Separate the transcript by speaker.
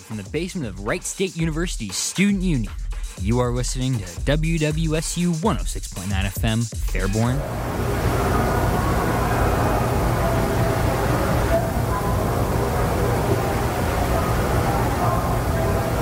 Speaker 1: from the basement of Wright State University's Student Union. You are listening to WWSU 106.9 FM, Fairborn,